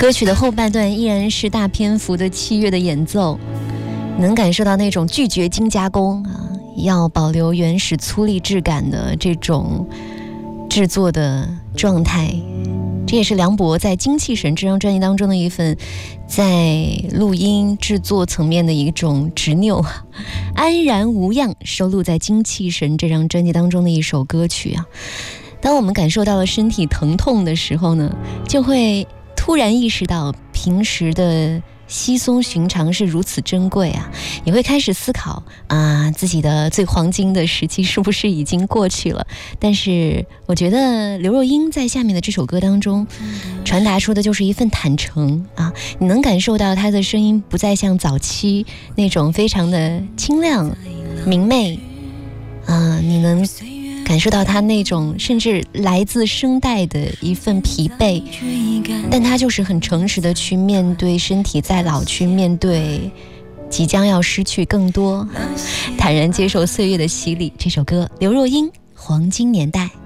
歌曲的后半段依然是大篇幅的器乐的演奏，能感受到那种拒绝精加工啊，要保留原始粗粝质感的这种制作的状态。这也是梁博在《精气神》这张专辑当中的一份在录音制作层面的一种执拗，安然无恙收录在《精气神》这张专辑当中的一首歌曲啊。当我们感受到了身体疼痛的时候呢，就会突然意识到平时的稀松寻常是如此珍贵啊，也会开始思考啊，自己的最黄金的时期是不是已经过去了。但是我觉得刘若英在下面的这首歌当中传达出的就是一份坦诚啊，你能感受到她的声音不再像早期那种非常的清亮明媚啊，你能感受到他那种甚至来自声带的一份疲惫，但他就是很诚实的去面对身体在老去，面对即将要失去更多，坦然接受岁月的洗礼。这首歌刘若英《黄金年代》。